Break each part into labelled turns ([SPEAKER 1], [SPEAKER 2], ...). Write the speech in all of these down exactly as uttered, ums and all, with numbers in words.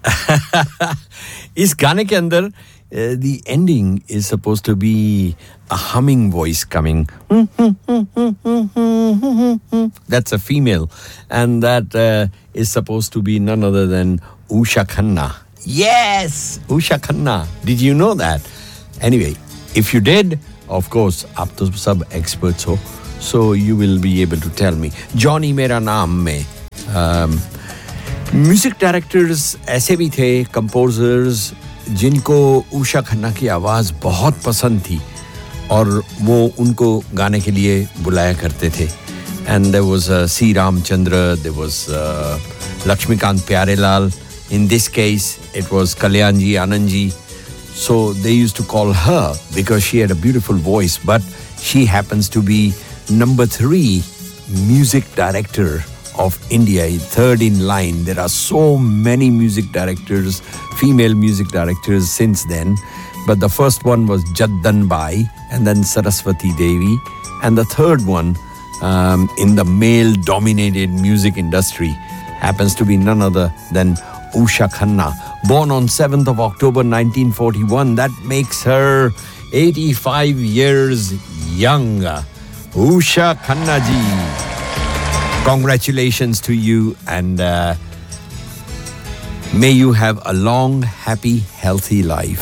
[SPEAKER 1] इस गाने के अंदर Uh, the ending is supposed to be a humming voice coming. That's a female. And that uh, is supposed to be none other than Usha Khanna. Yes! Usha Khanna. Did you know that? Anyway, if you did, of course, aap to sab experts ho. So you will be able to tell me. Johnny Mera Naam mein. Um, music directors aise bhi the, composers, जिनको उषा खन्ना की आवाज़ बहुत पसंद थी और वो उनको गाने के लिए बुलाया करते थे. And there was uh, C. Ramchandra, there was uh, Lakshmikant Pyarelal. In this case, it was Kalyanji Anandji. So they used to call her because she had a beautiful voice, but she happens to be number three music director of India, third in line. There are so many music directors, female music directors since then. But the first one was Jaddan Bai and then Saraswati Devi. And the third one um, in the male-dominated music industry happens to be none other than Usha Khanna. Born on seventh of October nineteen forty-one, that makes her eighty-five years young. Usha Khanna ji. Congratulations to you and uh, may you have a long, happy, healthy life.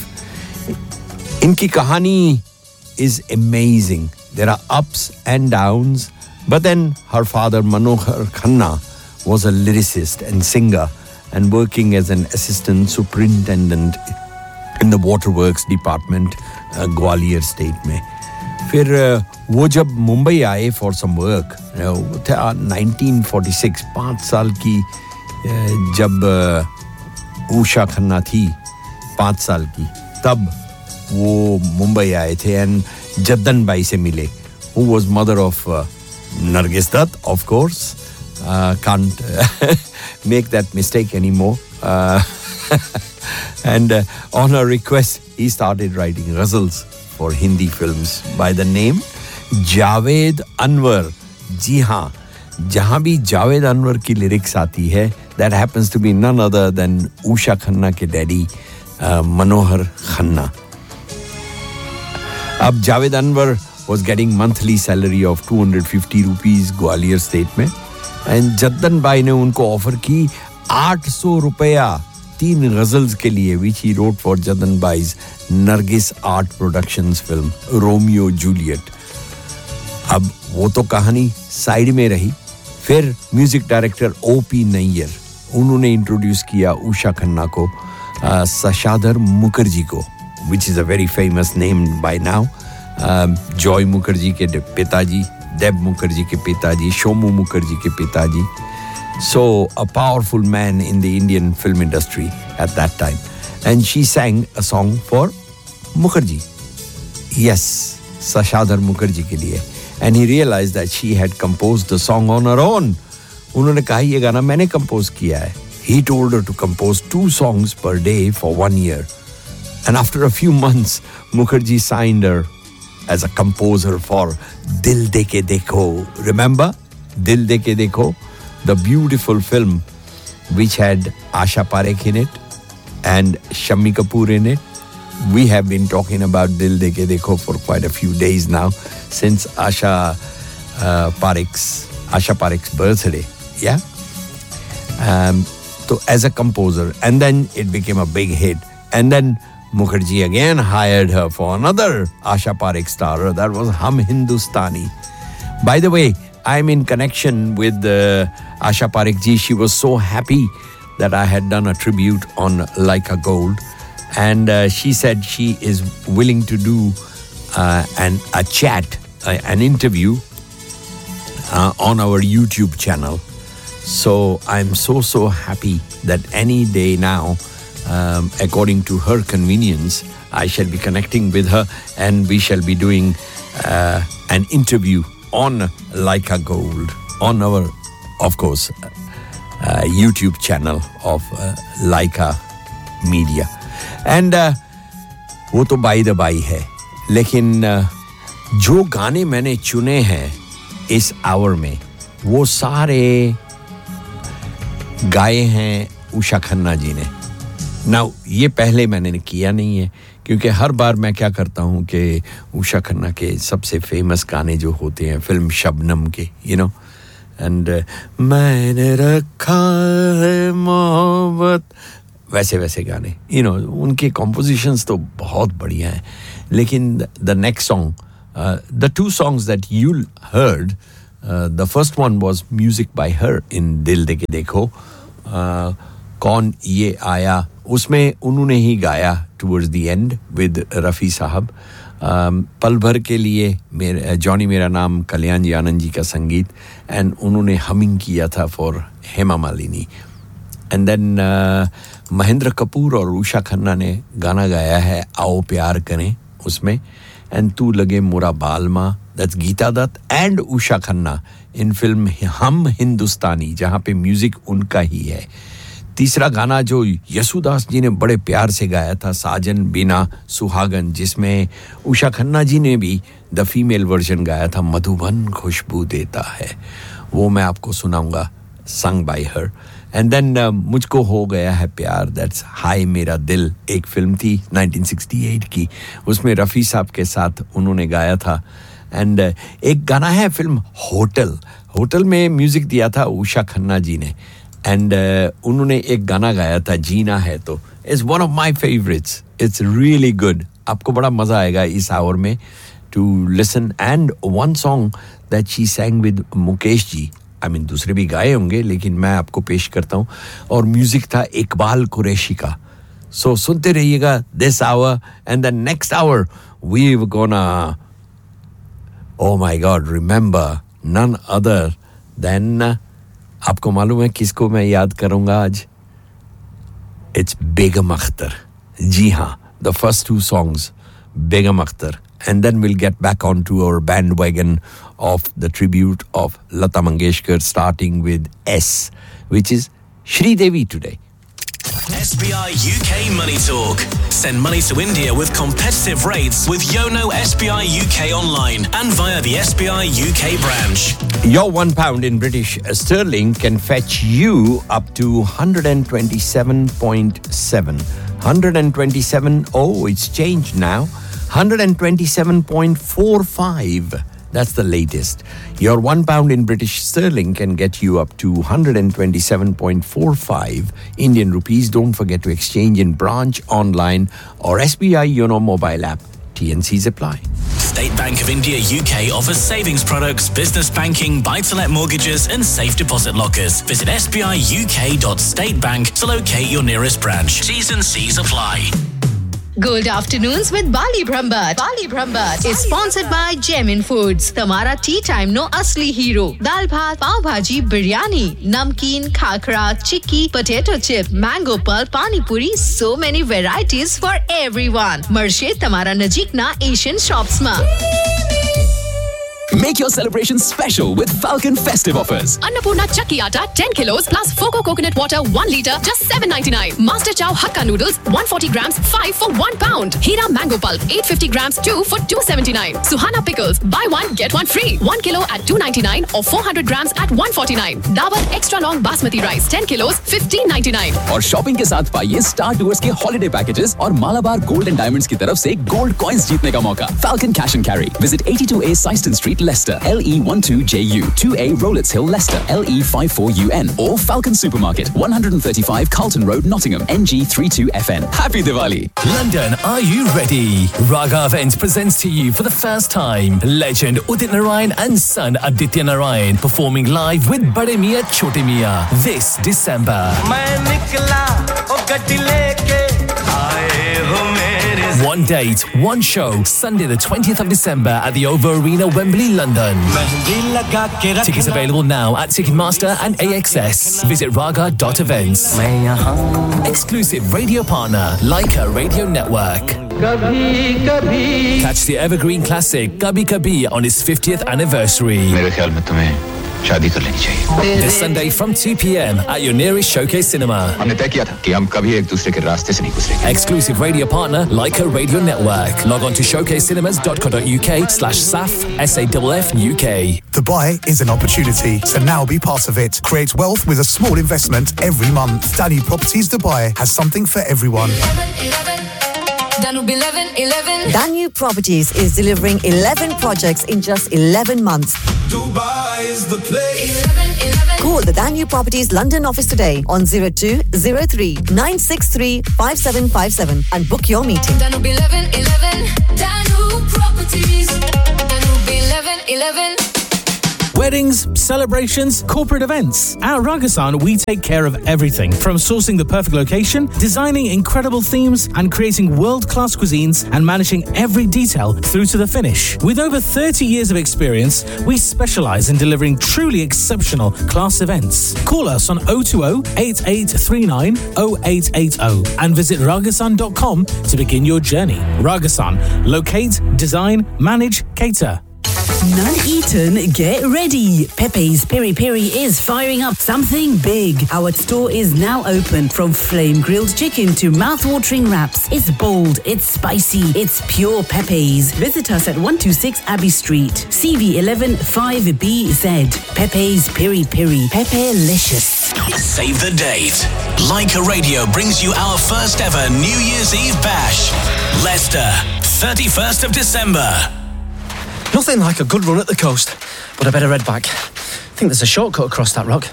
[SPEAKER 1] Inki kahani is amazing. There are ups and downs, but then her father Manohar Khanna was a lyricist and singer and working as an assistant superintendent in the waterworks department, uh, Gwalior state mein. फिर वो जब मुंबई आए for some work, nineteen forty-six, पाँच साल की जब उषा खन्ना थी, पाँच साल की, तब वो मुंबई आए थे and जद्दन बाई से मिले, who was mother of uh, Nargis Dutt, of course. Uh, can't uh, make that mistake anymore. Uh, and uh, on her request, he started writing ghazals for Hindi films by the name Javed Anwar. जी हाँ, जहाँ भी जावेद अनवर की lyrics आती है, that happens to be none other than Usha Khanna के daddy uh, Manohar Khanna. अब Javed Anwar was getting monthly salary of two hundred fifty rupees Gwalior state में, and Jaddan by ने उनको offer की आठ सौ रुपया तीन ghazals के लिए, which he wrote for Jaddan Bai's Nargis Art Productions film Romeo Juliet. अब वो तो कहानी साइड में रही. फिर म्यूजिक डायरेक्टर ओपी नैयर, उन्होंने इंट्रोड्यूस किया उषा खन्ना को सशाधर मुखर्जी को, which is a very famous name by now. Joy Mukherjee के पिताजी, देब मुखर्जी के पिताजी, शोमू मुखर्जी के पिताजी. So a powerful man in the Indian film industry at that time. And she sang a song for Mukherjee. Yes, Sashadhar Mukherjee ke liye. And he realized that she had composed the song on her own. Unhone kaha ye gana maine compose kiya hai. He told her to compose two songs per day for one year. And after a few months, Mukherjee signed her as a composer for Dil De Ke Dekho. Remember? Dil De Ke Dekho? The beautiful film which had Asha Parekh in it and Shammi Kapoor in it. We have been talking about Dil De Ke Dekho for quite a few days now since Asha uh, Parekh's Asha Parekh's birthday. Yeah. Um, so as a composer, and then it became a big hit. And then Mukherjee again hired her for another Asha Parekh starrer. That was Hum Hindustani. By the way, I'm in connection with uh, Asha Parekh ji. She was so happy that I had done a tribute on Laika Gold. And uh, she said she is willing to do uh, an, a chat, uh, an interview uh, on our YouTube channel. So I'm so, so happy that any day now, um, according to her convenience, I shall be connecting with her and we shall be doing uh, an interview on Laika Gold, on our, of course, uh, YouTube channel of uh, Laika Media. And uh, वो तो by the by है, लेकिन uh, जो गाने मैंने चुने हैं इस आवर में, वो सारे गाए हैं उषा खन्ना जी ने. नाउ ये पहले मैंने किया नहीं है क्योंकि हर बार मैं क्या करता हूं कि उषा खन्ना के सबसे फेमस गाने जो होते हैं फिल्म शबनम के यू नो एंड मैंने रखा है मोहब्बत वैसे वैसे गाने यू नो उनके कंपोजिशंस तो बहुत बढ़िया हैं लेकिन the next song the two songs that you heard the first one was music by हर इन दिल दे के देखो uh, कौन ये आया उसमें उन्होंने ही गाया towards the end with Rafi साहब पल भर के लिए मेरे जॉनी मेरा नाम कल्याण जी आनंद जी का संगीत एंड उन्होंने हमिंग किया था for Hema Malini and then Mahendra Kapoor और उषा खन्ना ने गाना गाया है आओ प्यार करें उसमें एंड तू लगे मोरा बालमा that's Geeta Dutt and Usha Khanna in film हम हिंदुस्तानी जहां पे म्यूजिक उनका ही है तीसरा गाना जो यसुदास जी ने बड़े प्यार से गाया था साजन बिना सुहागन जिसमें उषा खन्ना जी ने भी द फीमेल वर्जन गाया था मधुबन खुशबू देता है वो मैं आपको सुनाऊंगा sung by her and then मुझको हो गया है प्यार दैट्स हाय मेरा दिल एक फिल्म थी नाइनटीन सिक्सटी एट की उसमें रफ़ी साहब के साथ उन्होंने गाया था एंड uh, एक गाना है फिल्म होटल होटल में म्यूजिक दिया था उषा खन्ना जी ने एंड uh, उन्होंने एक गाना गाया था जीना है तो it's one of my favourites it's really good आपको बड़ा मजा आएगा इस आवर में to listen and one song that she sang with Mukesh ji I mean दूसरे भी गाए होंगे लेकिन मैं आपको पेश करता हूं और म्यूजिक था इकबाल कुरैशी का सो so, सुनते रहिएगा this our and the next our we were gonna oh my god remember none other than आपको मालूम है किसको मैं याद करूंगा आज it's Begum Akhtar जी हाँ the first two songs Begum Akhtar and then we'll get back onto our bandwagon of the tribute of Lata Mangeshkar starting with S which is Shri Devi today
[SPEAKER 2] S B I U K Money Talk. Send money to India with competitive rates with Yono S B I U K online and via the S B I U K branch.
[SPEAKER 1] Your one pound in British sterling can fetch you up to one hundred twenty-seven point seven. one hundred twenty-seven, oh, it's changed now. one hundred twenty-seven point four five. That's the latest. Your one pound in British sterling can get you up to one hundred twenty-seven point four five Indian rupees. Don't forget to exchange in branch, online or S B I Yono mobile app. T N Cs apply.
[SPEAKER 2] State Bank of India U K offers savings products, business banking, buy-to-let mortgages and safe deposit lockers. Visit s b i u k dot state bank to locate your nearest branch. T's and C's apply.
[SPEAKER 3] Gold Afternoons with Bali Brahmbhat. Bali Brahmbhat is sponsored by Gemin Foods. Tamara tea time no asli hero. Dal bhat, pav bhaji, biryani, namkeen, khakra, chikki, potato chip, mango pulp, pani puri, so many varieties for everyone. Marshe Tamara Najik na Asian shops ma.
[SPEAKER 4] Make your celebrations special with Falcon festive offers.
[SPEAKER 5] Annapurna Chakki Atta ten kilos plus Foco coconut water one litre just seven ninety-nine. Master Chow Hakka noodles one hundred forty grams five for one pound. Hira mango pulp eight hundred fifty grams two for two seventy-nine. Suhana pickles buy one get one free. one kilo at two ninety-nine or four hundred grams at one forty-nine. Dabur extra long basmati rice ten kilos fifteen ninety-nine.
[SPEAKER 4] और shopping के साथ पाइए star tours के holiday packages और Malabar gold and diamonds की तरफ से gold coins जीतने का मौका. Falcon Cash and Carry. Visit eighty-two A Syston Street, Leicester, L E twelve J U, two A Rowletts Hill, Leicester, L E fifty-four U N, or Falcon Supermarket, one thirty-five Carlton Road, Nottingham, N G thirty-two F N. Happy Diwali!
[SPEAKER 6] London, are you ready? Raga Events presents to you for the first time legend Udit Narayan and son Aditya Narayan performing live with Bade Mia Chote Mia this December. One date, one show, Sunday the twentieth of December at the O V O Arena, Wembley, London. Tickets available now at Ticketmaster and A X S. Visit raga dot events. Exclusive radio partner, Leica Radio Network. Catch the evergreen classic Kabhi Kabhi on its fiftieth anniversary.
[SPEAKER 7] मेरे ख्याल में तुम्हें शादी कर लेनी चाहिए।
[SPEAKER 6] This Sunday from two p.m. at your nearest Showcase Cinema.
[SPEAKER 7] हमने तय किया था कि हम कभी एक दूसरे के रास्ते से नहीं गुजरेंगे।
[SPEAKER 6] Exclusive radio partner Leica Radio Network. Log on to showcase cinemas dot co dot uk slash S A F S A F F U K.
[SPEAKER 8] Dubai is an opportunity, so now be part of it. Create wealth with a small investment every month. Danube Properties Dubai has something for everyone.
[SPEAKER 9] Danube eleven eleven.
[SPEAKER 10] Danube Properties is delivering eleven projects in just eleven months.
[SPEAKER 11] Dubai is the place.
[SPEAKER 9] eleven eleven.
[SPEAKER 10] Call the Danube Properties London office today on zero two zero three nine six three five seven five seven and book your meeting.
[SPEAKER 9] Danube eleven eleven. Danube Properties. Danube eleven eleven.
[SPEAKER 12] Weddings, celebrations, corporate events. At Ragasan, we take care of everything from sourcing the perfect location, designing incredible themes, and creating world-class cuisines and managing every detail through to the finish. With over thirty years of experience, we specialize in delivering truly exceptional class events. Call us on oh two oh, eight eight three nine, oh eight eight oh and visit ragasan dot com to begin your journey. Ragasan, locate, design, manage, cater.
[SPEAKER 13] Nuneaton, get ready. Pepe's Piri Piri is firing up something big. Our store is now open. From flame grilled chicken to mouth-watering wraps. It's bold, it's spicy, it's pure Pepe's. Visit us at one twenty-six Abbey Street, C V eleven five B Z. Pepe's Piri Piri. Pepe-licious.
[SPEAKER 2] Save the date. Leica Radio brings you our first ever New Year's Eve bash. Leicester, thirty-first of December.
[SPEAKER 14] Nothing like a good run at the coast, but I better head back. I think there's a shortcut across that rock.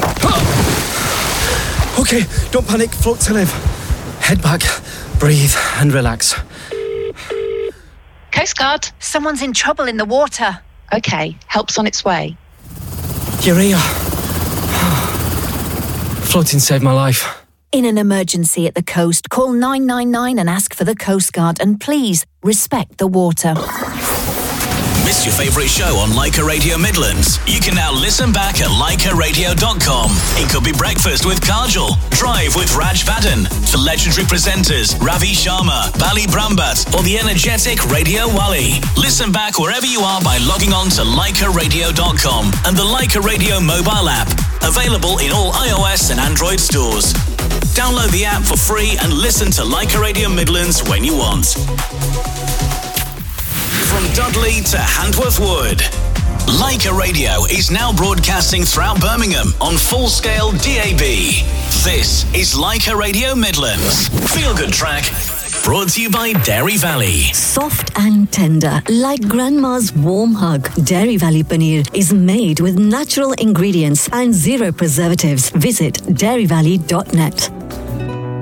[SPEAKER 14] Okay, don't panic, float to live. Head back, breathe and relax.
[SPEAKER 15] Coast Guard, someone's in trouble in the water. Okay, help's on its way.
[SPEAKER 14] You're here. Floating saved my life.
[SPEAKER 16] In an emergency at the coast, call nine nine nine and ask for the Coast Guard, and please respect the water.
[SPEAKER 2] Missed your favourite show on Leica Radio Midlands? You can now listen back at leica radio dot com. It could be breakfast with Kajal, drive with Raj Vaddan, the legendary presenters Ravi Sharma, Bali Brambat, or the energetic Radio Wali. Listen back wherever you are by logging on to leica radio dot com and the Leica Radio mobile app, available in all iOS and Android stores. Download the app for free and listen to Leica Radio Midlands when you want. From Dudley to Handworth Wood, Leica Radio is now broadcasting throughout Birmingham on full-scale D A B. This is Leica Radio Midlands. Feel Good Track, brought to you by Dairy Valley.
[SPEAKER 16] Soft and tender, like grandma's warm hug. Dairy Valley Paneer is made with natural ingredients and zero preservatives. Visit dairy valley dot net.